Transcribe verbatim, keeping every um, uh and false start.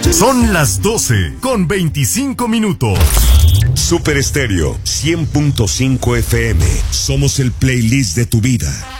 Son las doce con veinticinco minutos. Super Estéreo cien punto cinco F M. Somos el playlist de tu vida.